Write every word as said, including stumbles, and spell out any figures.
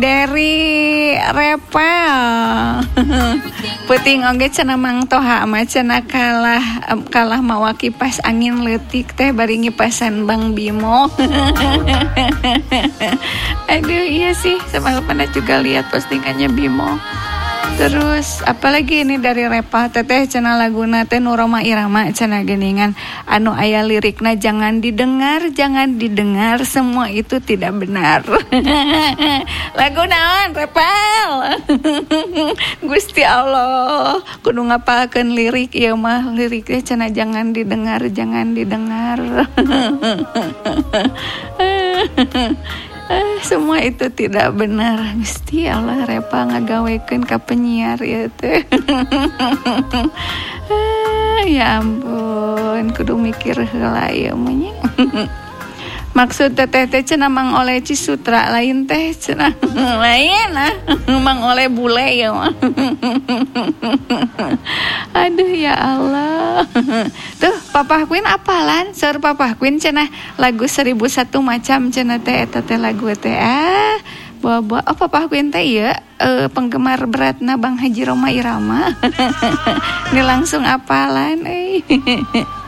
dari Repel. Peuting oge cenah Mang Toha mah cenah kalah kalah mawa kipas angin leutik teh bari ngipasan Bang Bimo. Aduh iya sih, sama pernah juga lihat postingannya Bimo. Terus apalagi ini dari Repa teteh cenah laguna teh nu Roma Irama cenah geuningan anu aya lirikna jangan didengar jangan didengar semua itu tidak benar. Lagu naon Repel? Gusti Allah kudu ngapalkeun lirik ieu mah liriknya cenah jangan didengar jangan didengar. Eh, semua itu tidak benar. Gusti Allah Repa ngagawekeun ka penyiar ieu teh. Ya ampun, kudu mikir heula ieu mah nya. Maksud teteh teh cenah Mang Oleh Cisutra lain teh cenah lain ah Mang Oleh bule ya mah. Aduh ya Allah. Tuh Papa Queen apalan seur Papa Queen cenah lagu seribu satu macam cenah teh eta teh lagu teh ah bawa-bawa oh Papa Queen teh ieu uh, penggemar beratna Bang Haji Roma Irama. Ini langsung apalan euy.